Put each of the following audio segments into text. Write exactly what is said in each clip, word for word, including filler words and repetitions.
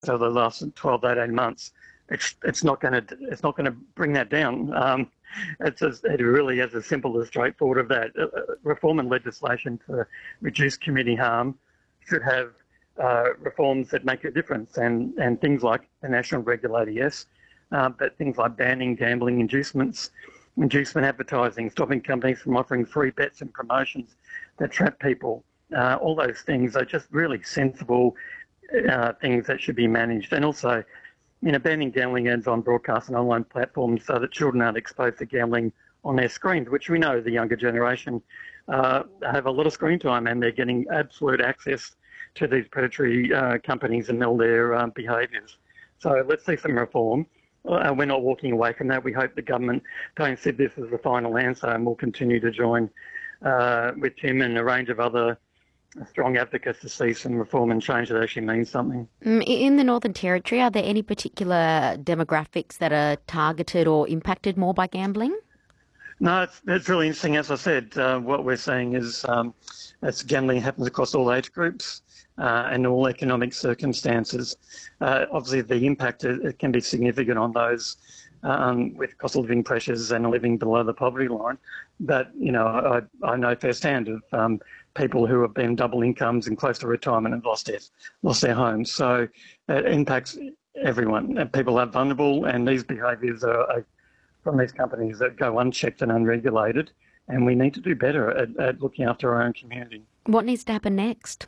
over the last twelve to eighteen months, it's it's not going to it's not going to bring that down. Um, it's as, it really is as simple as straightforward of that. Uh, reform and legislation to reduce community harm should have uh, reforms that make a difference, and and things like the national regulator, yes, uh, but things like banning gambling inducements, inducement advertising, stopping companies from offering free bets and promotions that trap people. Uh, all those things are just really sensible uh, things that should be managed. And also, you know, banning gambling ads on broadcast and online platforms so that children aren't exposed to gambling on their screens, which we know the younger generation uh, have a lot of screen time, and they're getting absolute access to these predatory uh, companies and all their um, behaviours. So let's see some reform. Uh, we're not walking away from that. We hope the government don't see this as the final answer, and we'll continue to join uh, with Tim and a range of other strong advocates to see some reform and change that actually means something. Mm, In the Northern Territory, are there any particular demographics that are targeted or impacted more by gambling? No, it's, it's really interesting. As I said, uh, what we're seeing is um, it's gambling happens across all age groups uh, and all economic circumstances. Uh, obviously, the impact it, it can be significant on those um, with cost of living pressures and living below the poverty line. But, you know, I, I know firsthand of um, people who have been double incomes and close to retirement and lost their, lost their homes. So it impacts everyone. And people are vulnerable, and these behaviours are, are from these companies that go unchecked and unregulated, and we need to do better at, at looking after our own community. What needs to happen next?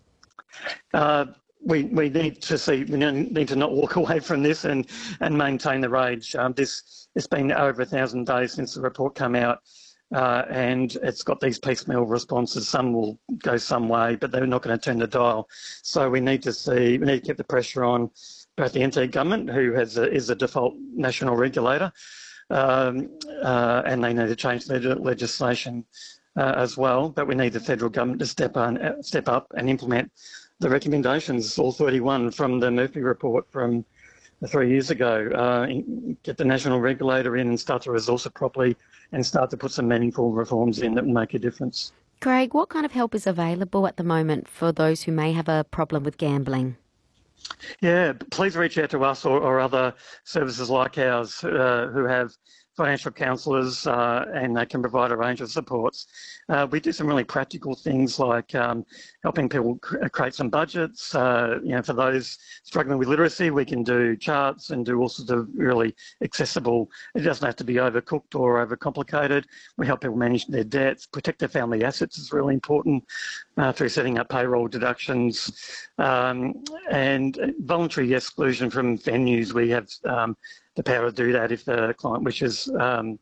Uh, we we need to see we need to not walk away from this and, and maintain the rage. Um, this it's been over a thousand days since the report came out, uh, and it's got these piecemeal responses. Some will go some way, but they're not going to turn the dial. So we need to see we need to keep the pressure on both the N T government, who has a, is a default national regulator. Um, uh, and they need to change their legislation uh, as well. But we need the federal government to step on, uh, step up and implement the recommendations, all thirty-one from the Murphy report from three years ago. Uh, get the national regulator in and start to resource it properly, and start to put some meaningful reforms in that will make a difference. Craig, what kind of help is available at the moment for those who may have a problem with gambling? Yeah, please reach out to us or, or other services like ours uh, who have financial counsellors uh, and they can provide a range of supports. Uh, we do some really practical things like um, helping people cr- create some budgets. Uh, you know, for those struggling with literacy, we can do charts and do all sorts of really accessible. It doesn't have to be overcooked or overcomplicated. We help people manage their debts, protect their family assets is really important uh, through setting up payroll deductions um, and voluntary exclusion from venues. We have um, the power to do that if the client wishes. Um,